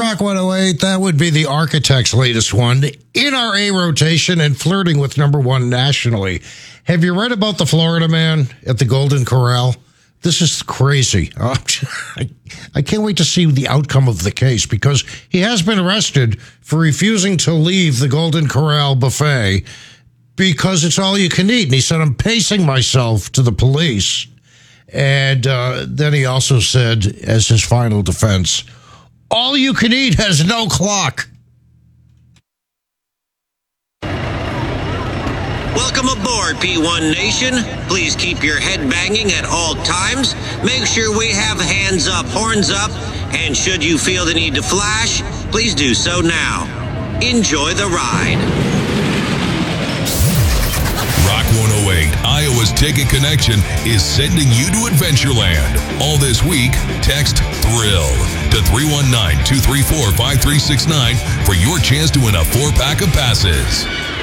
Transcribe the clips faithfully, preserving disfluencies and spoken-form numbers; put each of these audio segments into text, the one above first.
Rock one oh eight. That would be the Architects' latest one in our A rotation and flirting with number one nationally. Have you read about the Florida man at the Golden Corral? This is crazy. I can't wait to see the outcome of the case because he has been arrested for refusing to leave the Golden Corral buffet because it's all you can eat. And he said, I'm pacing myself to the police. And uh, then he also said, as his final defense, all you can eat has no clock. Welcome aboard, P one Nation. Please keep your head banging at all times. Make sure we have hands up, horns up, and should you feel the need to flash, please do so now. Enjoy the ride. Rock one oh eight, Iowa's Ticket Connection, is sending you to Adventureland. All this week, text THRILL to three one nine, two three four, five three six nine for your chance to win a four-pack of passes.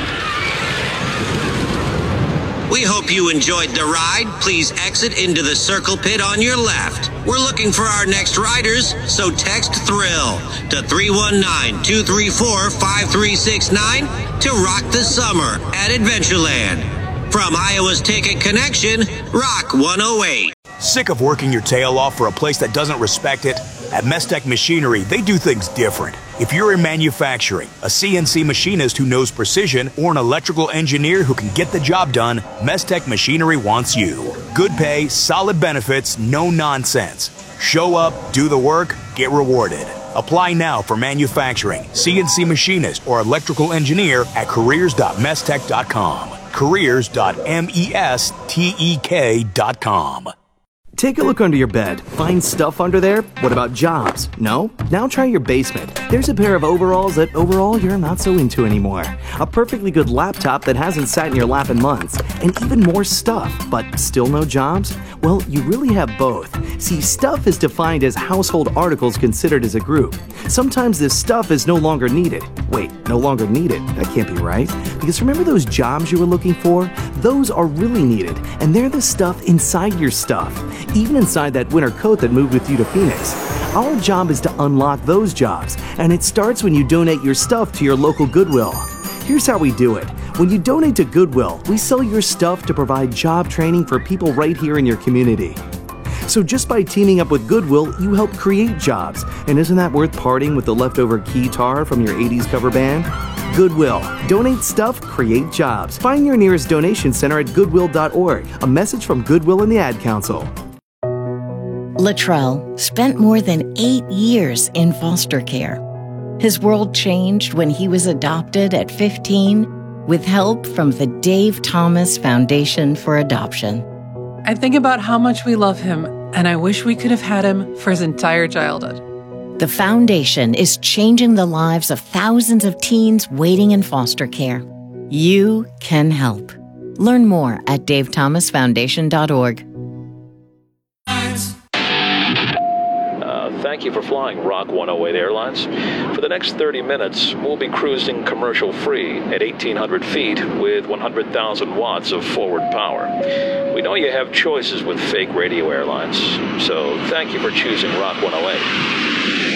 We hope you enjoyed the ride. Please exit into the circle pit on your left. We're looking for our next riders, so text THRILL to three one nine, two three four, five three six nine to rock the summer at Adventureland. From Iowa's Ticket Connection, Rock one oh eight. Sick of working your tail off for a place that doesn't respect it? At Mestech Machinery, they do things different. If you're in manufacturing, a C N C machinist who knows precision, or an electrical engineer who can get the job done, Mestech Machinery wants you. Good pay, solid benefits, no nonsense. Show up, do the work, get rewarded. Apply now for manufacturing, C N C machinist, or electrical engineer at careers dot mestech dot com. careers dot mestech dot com. Take a look under your bed. Find stuff under there? What about jobs? No? Now try your basement. There's a pair of overalls that overall you're not so into anymore. A perfectly good laptop that hasn't sat in your lap in months. And even more stuff, but still no jobs? Well, you really have both. See, stuff is defined as household articles considered as a group. Sometimes this stuff is no longer needed. Wait, no longer needed? That can't be right. Because remember those jobs you were looking for? Those are really needed, and they're the stuff inside your stuff. Even inside that winter coat that moved with you to Phoenix. Our job is to unlock those jobs, and it starts when you donate your stuff to your local Goodwill. Here's how we do it. When you donate to Goodwill, we sell your stuff to provide job training for people right here in your community. So just by teaming up with Goodwill, you help create jobs. And isn't that worth parting with the leftover keytar from your eighties cover band? Goodwill. Donate stuff, create jobs. Find your nearest donation center at goodwill dot org. A message from Goodwill and the Ad Council. Latrell spent more than eight years in foster care. His world changed when he was adopted at fifteen with help from the Dave Thomas Foundation for Adoption. I think about how much we love him, and I wish we could have had him for his entire childhood. The foundation is changing the lives of thousands of teens waiting in foster care. You can help. Learn more at dave thomas foundation dot org. Thank you for flying Rock one oh eight Airlines. For the next thirty minutes, we'll be cruising commercial-free at eighteen hundred feet with one hundred thousand watts of forward power. We know you have choices with fake radio airlines, so thank you for choosing Rock one oh eight.